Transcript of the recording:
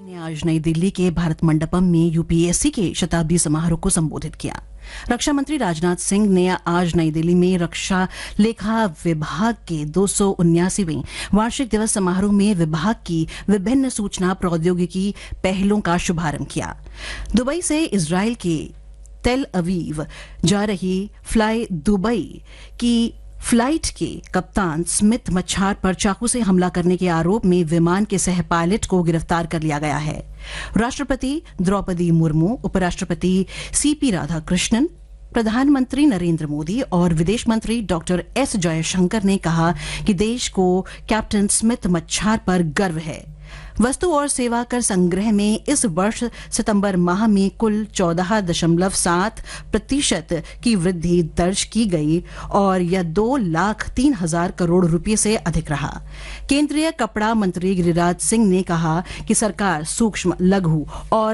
ने आज नई दिल्ली के भारत मंडपम में यूपीएससी के शताब्दी समारोह को संबोधित किया। रक्षा मंत्री राजनाथ सिंह ने आज नई दिल्ली में रक्षा लेखा विभाग के 279वें वार्षिक दिवस समारोह में विभाग की विभिन्न सूचना प्रौद्योगिकी पहलों का शुभारंभ किया। दुबई से इजरायल के तेल अवीव जा रही फ्लाई दुबई की फ्लाइट के कप्तान स्मिथ मच्छार पर चाकू से हमला करने के आरोप में विमान के सह पायलट को गिरफ्तार कर लिया गया है। राष्ट्रपति द्रौपदी मुर्मू, उपराष्ट्रपति सीपी राधाकृष्णन, प्रधानमंत्री नरेंद्र मोदी और विदेश मंत्री डॉक्टर एस जयशंकर ने कहा कि देश को कैप्टन स्मिथ मच्छार पर गर्व है। वस्तु और सेवा कर संग्रह में इस वर्ष सितंबर माह में कुल 14.7% की वृद्धि दर्ज की गई और यह 2,03,000 करोड़ रुपए से अधिक रहा। केंद्रीय कपड़ा मंत्री गिरिराज सिंह ने कहा कि सरकार सूक्ष्म, लघु और